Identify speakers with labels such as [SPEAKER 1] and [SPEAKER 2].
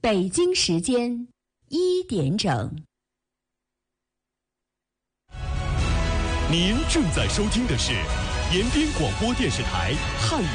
[SPEAKER 1] 北京时间1点整。
[SPEAKER 2] 您正在收听的是延边广播电视台汉语